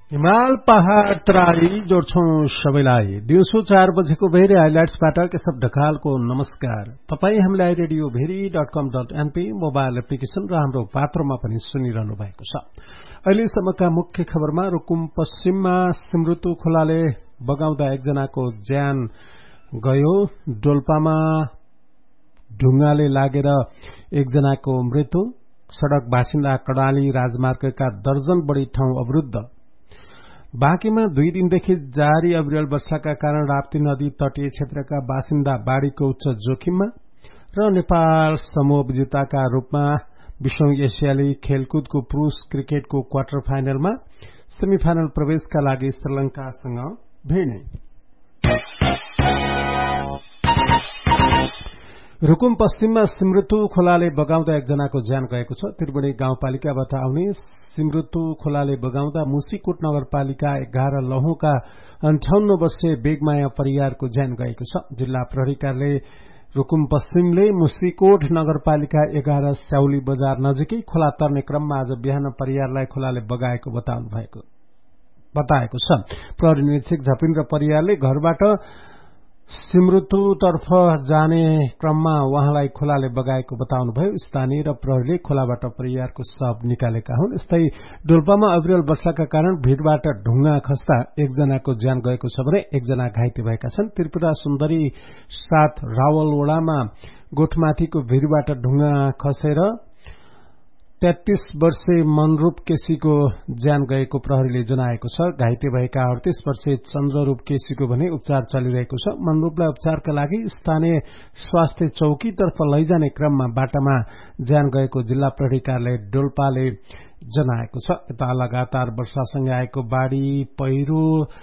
हिमाल पहाड़ तराई जोड्छौं सबैलाई। दिउँसो 4 बजेको भेरी हाइलाइट्सबाट केशव ढकालको नमस्कार। तपाई हामीलाई radiobheri.com.np मोबाइल एप्लिकेशन र हाम्रो पात्रोमा पनि सुनिरहनु भएको छ। अहिलेसम्मका मुख्य खबरमा रुकुम पश्चिममा सिमरुतु खोलाले बगाउँदा एकजनाको ज्यान गयो। डोल्पामा ढुङ्गाले लागेर एकजनाको मृत्यु। सड़क बासिन्दा कडाली राजमार्गका दर्जन बढी ठाउँ अवरुद्ध। बाँकीमा 2 दिनदेखि जारी अविरल वर्षाका कारण राप्ती नदी तटीय क्षेत्रका बासिन्दा बाढ़ीको उच्च जोखिममा र नेपाल समूह विजेताका रूपमा 20औं एशियाली खेलकुदको पुरुष क्रिकेटको क्वार्टर फाइनलमा सेमिफाइनल प्रवेशका लागि श्रीलंकासँग भिड्ने। रुकुम पश्चिममा सिमरुतु खोलाले बगाउँदा एकजनाको ज्यान गएको छ। त्रिवेणी गाउँपालिकाबाट आउने सिमरुतु खोलाले बगाउँदा मुसीकोट नगरपालिका 11 लौहोका 58 वर्षीय बेगमाया परियारको ज्यान गएको छ। जिल्ला प्रहरी कार्यालय रुकुम पश्चिमले मुसीकोट नगरपालिका 11 स्याउली बजार नजिकै खोला तर्ने क्रममा आज बिहान परियारलाई खोलाले बगाएको बताएको छ। प्रहरी निरीक्षक झपिन्द्र परियारले घरबाट सिमरुतुतर्फ जाने क्रममा उहाँलाई खोलाले बगाएको बताउनुभयो। स्थानीय र प्रहरीले खोलाबाट परियारको शव निकालेका हुन्। यस्तै डोल्पामा अविरल वर्षाका कारण भीड़बाट ढुङ्गा खस्दा एकजनाको ज्यान गएको छ भने एकजना घाइते भएका छन्। त्रिपुरा सुन्दरी साथ रावलवडामा गोठमाथिको भीड़बाट ढुङ्गा खसेर 33 वर्षीय मनरूप केसीको ज्यान गएको प्रहरीले जनाएको छ। घाइते भएका 38 वर्षीय चन्द्ररूप केसीको भने उपचार चलिरहेको छ। मनरूपलाई उपचारका लागि स्थानीय स्वास्थ्य चौकीतर्फ लैजाने क्रममा बाटामा ज्यान गएको जिल्ला प्रहरी कार्यालय डोल्पाले जनाएको छ। यता लगातार वर्षासँगै आएको बाढ़ी पहिरो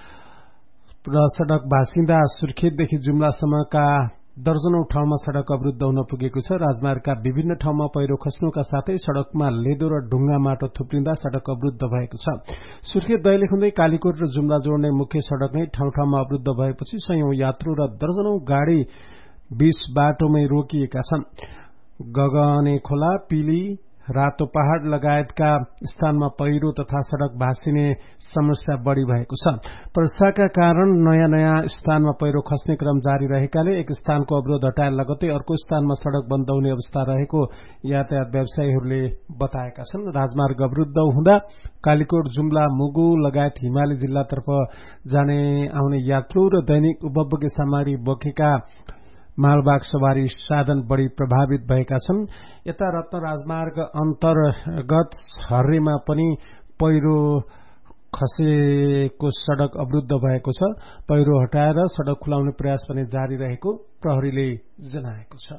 र सड़क भासिन्दा सुर्खेतदेखि जुम्लासम्मका दर्जनौं ठाउँमा सड़क अवरुद्ध हुन पुगेको छ। राजमार्गका विभिन्न ठाउँमा पहिरो खस्नुका साथै सड़कमा लेदो र ढुङ्गा माटो थुप्रिँदा सड़क अवरुद्ध भएको छ। सुर्खेत दैलेख हुँदै कालीकोट र जुम्ला जोड्ने मुख्य सड़क नै ठाउँ ठाउँमा अवरुद्ध भएपछि सयौं यात्रु र दर्जनौं गाड़ी बीच बाटोमै रोकिएका छन्। गगने खोला, पिली, रातो पहाड़ लगायतका स्थानमा पहिरो तथा सड़क भासिने समस्या बढ़ी भएको छ। वर्षाका कारण नयाँ स्थानमा पहिरो खस्ने क्रम जारी रहेकाले एक स्थानको अवरोध हटाए लगतै अर्को स्थानमा सड़क बन्द हुने अवस्था रहेको यातायात व्यवसायीहरूले बताएका छन्। राजमार्ग अवरुद्ध हुँदा कालीकोट, जुम्ला, मुगु लगायत हिमाली जिल्लातर्फ जाने आउने यात्रु र दैनिक उपभोग्य सामग्री बोकेका मालवाहक सवारी साधन बढ़ी प्रभावित भएका छन्। यता रत्न राजमार्ग अन्तर्गत हर्रेमा पनि पहिरो खसेको सड़क अवरुद्ध भएको छ। पहिरो हटाएर सड़क खुलाउने प्रयास पनि जारी रहेको प्रहरीले जनाएको छ।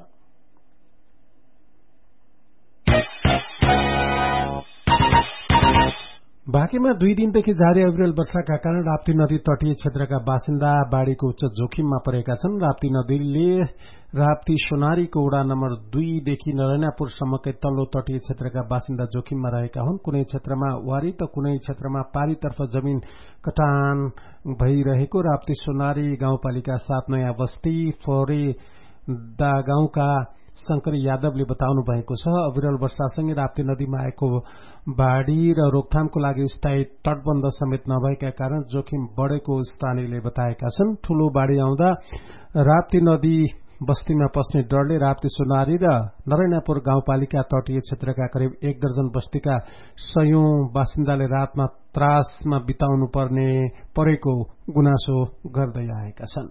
बाँकीमा 2 दिनदेखि जारी अविरल वर्षाका कारण राप्ती नदी तटीय क्षेत्रका बासिन्दा बाढ़ीको उच्च जोखिममा परेका छन्। राप्ती नदीले राप्ती सोनारीको वडा नम्बर 2 देखि नरैनापुरसम्मकै तल्लो तटीय क्षेत्रका बासिन्दा जोखिममा रहेका हुन्। कुनै क्षेत्रमा वारी त कुनै क्षेत्रमा पारीतर्फ जमिन कटान भइरहेको राप्ती सोनारी गाउँपालिका 7 नयाँ बस्ती फोरे दा गाउँका शंकर यादवले बताउनु भएको छ। अविरल वर्षासँगै राप्ती नदीमा आएको बाढ़ी र रोकथामको लागि स्थायी तटबन्ध समेत नभएका कारण जोखिम बढ़ेको स्थानीयले बताएका छन्। ठूलो बाढ़ी आउँदा राप्ती नदी बस्तीमा पस्ने डरले राप्ती सोनारी र नरैनापुर गाउँपालिका तटीय क्षेत्रका करिब 1 दर्जन बस्तीका सयौं बासिन्दाले रातमा त्रासमा बिताउनु परेको गुनासो गर्दै आएका छन्।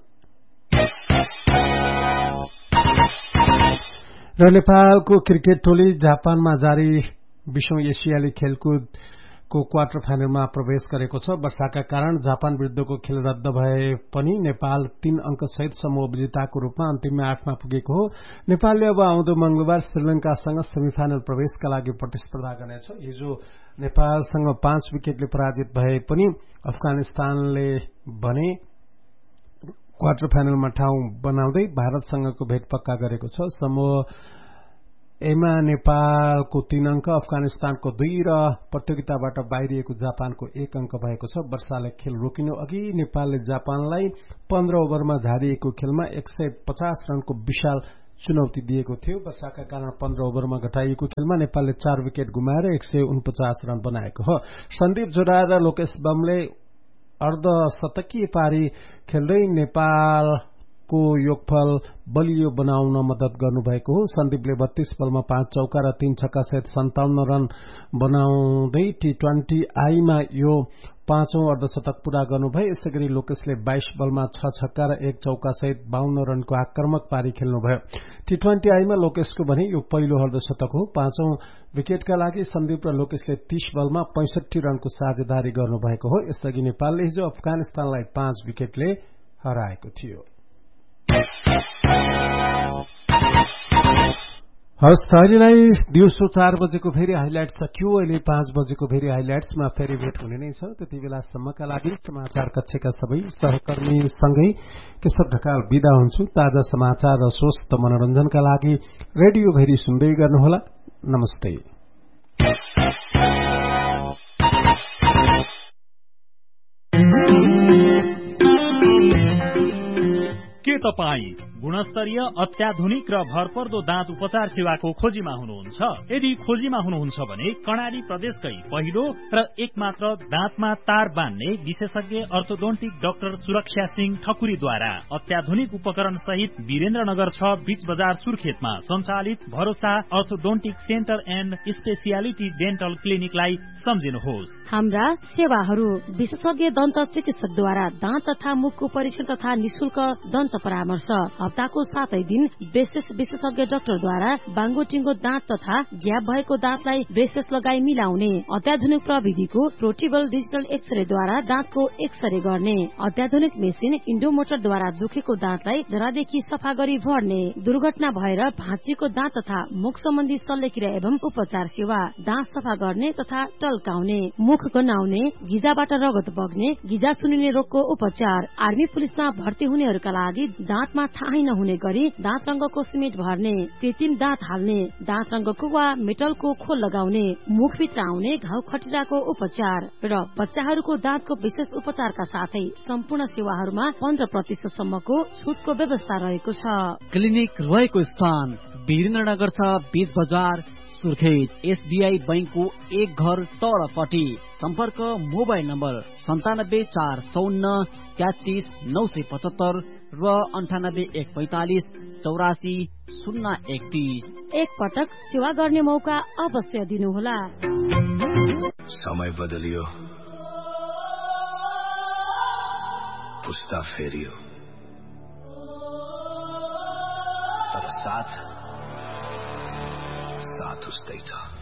र नेपालको क्रिकेट टोली जापानमा जारी 20औं एशियाली खेलकुदको क्वार्टर फाइनलमा प्रवेश गरेको छ। वर्षाका कारण जापान विरुद्धको खेल रद्द भए पनि नेपाल 3 अंक सहित समूह विजेताको रूपमा अन्तिममा 8 मा पुगेको हो। नेपालले अब आउँदो मंगलबार श्रीलंकासँग सेमिफाइनल प्रवेशका लागि प्रतिस्पर्धा गर्नेछ। हिजो नेपालसँग 5 विकेटले पराजित भए पनि अफगानिस्तानले भने क्वार्टर फाइनलमा ठाउँ बनाउँदै भारतसँगको भेट पक्का गरेको छ। समूह एमा नेपालको 3 अंक, अफगानिस्तानको 2 र प्रतियोगिताबाट बाहिरिएको जापानको 1 अंक भएको छ। वर्षाले खेल रोकिनु अघि नेपालले जापानलाई 15 ओभरमा झारिएको खेलमा 150 रनको विशाल चुनौती दिएको थियो। वर्षाका कारण 15 ओभरमा घटाइएको खेलमा नेपालले 4 विकेट गुमाएर 149 रन बनाएको हो। सन्दीप जोडा र लोकेश बमले अर्धशतकीय पारी खेल्दै नेपालको योगफल बलियो बनाउन मद्दत गर्नुभएको हो। सन्दीपले 32 बलमा 5 चौका र 3 छक्का सहित 57 रन बनाउँदै T20 आईमा यो 5औं अर्धशतक पूरा गर्नुभयो। यसैगरी लोकेशले 22 बलमा 6 छक्का र 1 चौका सहित 52 रनको आक्रमक पारी खेल्नुभयो। T20 आईमा लोकेशको भने यो पहिलो अर्धशतक हो। 5औं विकेटका लागि सन्दीप र लोकेशले 30 बलमा 65 रनको साझेदारी गर्नुभएको हो। यसअघि नेपालले हिजो अफगानिस्तानलाई 5 विकेटले हराएको थियो। हवस्, अहिलेलाई दिउँसो 4 बजेको फेरि हाइलाइट्स सकियो। अहिले 5 बजेको फेरि हाइलाइट्समा फेरि भेट हुने नै छ। त्यति बेलासम्मका लागि समाचार कक्षका सबै सहकर्मीसँगै केशव ढकाल बिदा हुन्छु। ताजा समाचार र स्वस्थ मनोरञ्जनका लागि रेडियो भेरी सुन्दै गर्नुहोला। नमस्ते। के तपाईँ गुणस्तरीय अत्याधुनिक र भरपर्दो दाँत उपचार सेवाको खोजीमा हुनुहुन्छ? यदि खोजीमा हुनुहुन्छ भने कर्णाली प्रदेशकै पहिलो र एकमात्र दाँतमा तार बान्ने विशेषज्ञ अर्थोडोन्टिक डाक्टर सुरक्षा सिंह ठकुरीद्वारा अत्याधुनिक उपकरण सहित वीरेन्द्रनगर 6 बीच बजार सुर्खेतमा सञ्चालित भरोसा orthodontic centre and speciality dental क्लिनिकलाई सम्झिनुहोस्। हाम्रा सेवाहरू विशेषज्ञ दन्त चिकित्सकद्वारा दाँत तथा मुखको परीक्षण तथा निशुल्क दन्त परामर्श, हप्ताको 7 दिन विशेषज्ञ डाक्टरद्वारा बाङ्गोटिङ्गो दाँत तथा ग्याप भएको दाँतलाई ब्रेसेस लगाई मिलाउने, अत्याधुनिक प्रविधिको पोर्टेबल डिजिटल एक्सरेद्वारा दाँतको एक्सरे गर्ने, अत्याधुनिक मेसिन इन्डोमोटरद्वारा दुखेको दाँतलाई जरादेखि सफा गरी भर्ने, दुर्घटना भएर भाँचिएको दाँत तथा मुख सम्बन्धी शल्यक्रिया एवं उपचार सेवा, दाँत सफा गर्ने तथा टल्काउने, मुख गन्हाउने, गिजाबाट रगत बग्ने, गिजा सुनिने रोगको उपचार, आर्मी पुलिसमा भर्ती हुनेहरूका लागि दाँतमा थाहै नहुने गरी दाँत रंगको सिमेन्ट भर्ने, कृत्रिम दाँत हाल्ने, दाँत रंगको वा मेटलको खोल लगाउने, मुखभित्र आउने घाउ खटिराको उपचार र बच्चाहरूको दाँतको विशेष उपचारका साथै सम्पूर्ण सेवाहरूमा 15% सम्मको छुटको व्यवस्था रहेको छ। क्लिनिक रहेको स्थान वीरेन्द्रनगर 6 बीच बजार सुर्खेत, एसबीआई बैंकको एक घर तलपट्टि। सम्पर्क मोबाइल नम्बर 97 454 33 975 र 98 145 84 031। एक पटक सेवा गर्ने मौका अवश्य दिनुहोला। समय बदलियो, पुस्ता फेरियो, तर साथ उस्तै छ।